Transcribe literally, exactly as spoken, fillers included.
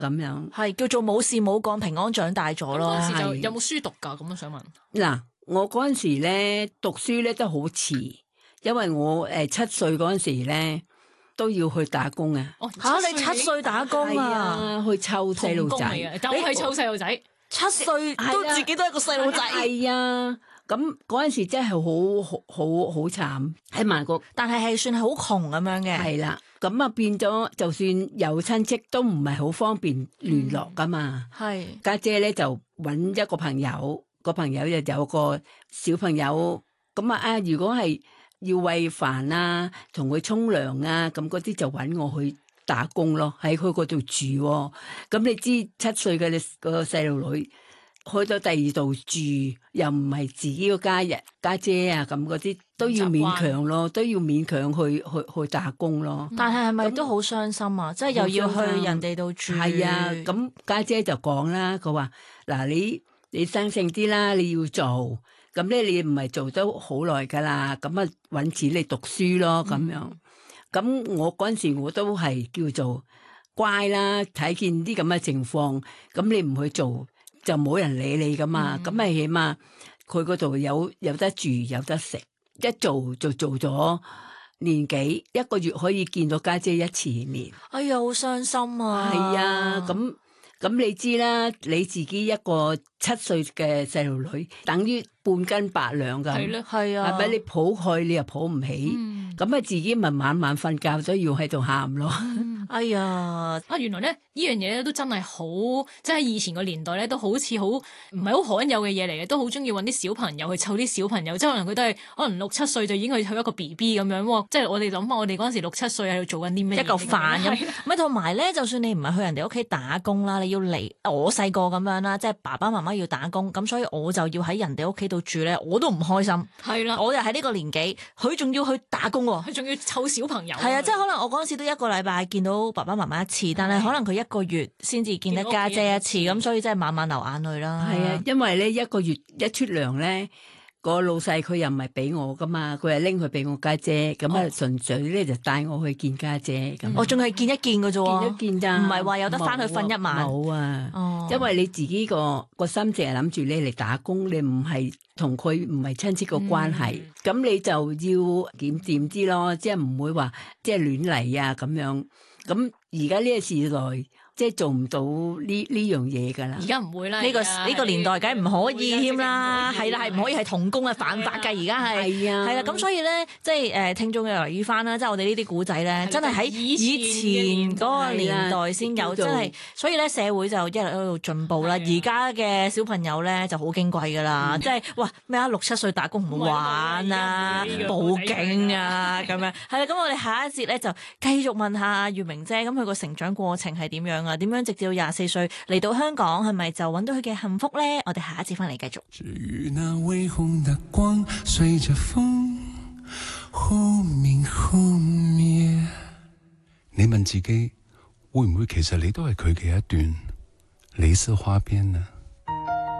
咁樣， 係叫做冇事冇幹平安長大咗咯。 嗰陣時就有冇書讀㗎？咁我想問。 嗱，我嗰陣時咧讀書咧都好遲，因為我誒七歲嗰陣時咧都要去打工啊。 哦吓，你七歲打工係啊？ 啊，去湊細路仔， 就係湊細路仔。 七歲都自己都係個細路仔。 係啊，咁嗰陣時真係好好好好慘喺曼谷， 但係係算係好窮咁樣嘅。 係啦，咁啊變咗，就算有親戚都唔係好方便聯絡噶嘛。 係家姐咧就揾一個朋友，個朋友又有個小朋友，咁啊啊，如果係要餵飯啊，同佢沖涼啊，咁嗰啲就揾我去打工咯，喺佢嗰度住喎。咁你知七歲嘅你個細路女去到第二度住，又唔係自己個家人家姐啊，咁嗰啲都要勉強咯，都要勉強去去去打工咯。 但係係咪都好傷心啊？即係又要去人哋度住。 係啊，咁家姐就講啦，佢話嗱，你你生性啲啦，你要做，咁咧你唔係做得好耐噶啦，咁啊搵錢嚟讀書咯，咁樣。咁、嗯、我嗰陣時我都係叫做乖啦，睇見啲咁嘅情況，咁你唔去做就冇人理你噶嘛，咁咪、嗯、起碼佢嗰度有有得住有得食，一做就做咗年幾，一個月可以見到家姐一次面。 哎呀，好傷心啊！ 係啊，咁咁你知啦，你自己一個七歲嘅細路女，等於半斤八兩㗎。 係咯， 係啊， 係咪你抱佢，你又抱唔起，咁啊、嗯、自己咪晚晚瞓覺都要喺度喊咯。 哎呀， 啊原來咧呢樣嘢咧都真係好，即係以前個年代咧都好似好唔係好罕有嘅嘢嚟嘅，都好中意揾啲小朋友去湊啲小朋友，即係可能佢都係可能六七歲就已經去湊一個 B B 咁樣喎。即係我哋諗下，我哋嗰陣時六七歲喺度做緊啲咩？ 一嚿飯咁。咪同埋咧，就算你唔係去人哋屋企打工啦，你要嚟我細個咁樣啦，即係爸爸媽媽要打工，咁所以我就要喺人哋屋企度住咧，我都唔開心。 係啦， 我又喺呢個年紀，佢仲要去打工喎， 佢仲要湊小朋友。 係啊，即係可能我嗰陣時都一個禮拜見到爸爸媽媽一次，但係可能佢一個月先至見得家姐一次，咁所以真係晚晚流眼淚啦。 係啊，因為咧一個月一出糧咧，個老細佢又唔係俾我噶嘛，佢係拎去俾我家姐，咁啊純粹咧就帶我去見家姐咁。 我仲係見一見嘅啫喎， 見一見咋， 唔係話有得翻去瞓一晚。 冇啊， 哦， 因為你自己個個心淨係諗住你嚟打工，你唔係同佢唔係親戚個關係，咁、嗯、你就要檢點啲咯，即係唔會話即係亂嚟啊咁樣。咁而家呢個時代，即係做唔到呢呢樣嘢噶啦。 而家唔會啦， 呢、這個在呢個年代梗係唔可以添啦，係啦，係唔可以係童工啊，犯法㗎。而家係係啊， 係啦，咁所以咧，即係誒聽眾要留意翻啦，即係我哋呢啲古仔咧，真係喺以前嗰個年代先有，真係，所以咧社會就一路喺度進步啦。而家嘅小朋友咧就好矜貴㗎啦，即係哇咩啊六七歲打工唔好玩啊，報警啊咁樣。係啦，咁我哋下一節咧就繼續問下月明姐，咁佢個成長過程係點樣啊？點樣直至到廿四歲嚟到香港，係咪就揾到佢嘅幸福咧？我哋下一節翻嚟繼續。 至於那微紅的光，隨着風忽明忽滅。你問自己，會唔會其實你都係佢嘅一段李斯花邊呢？